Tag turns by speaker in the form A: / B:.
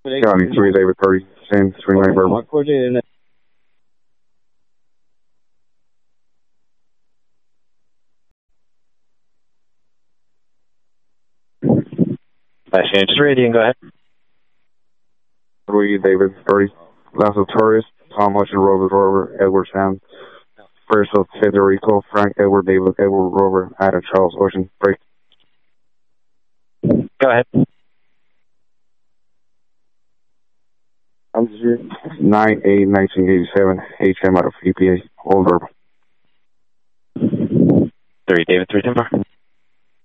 A: County 3, David 30, San 29 Verbal.
B: Just ready and go ahead.
A: 3, David 30, Lasso Torres, Tom Hutchin, Robert, Edward Sam, First of Federico, Frank Edward, David Edward, Robert, Adam Charles Ocean, break.
B: Go ahead.
A: 9/8/1987, HM out of EPA, Old Verbal.
B: 3, David 3 Timber.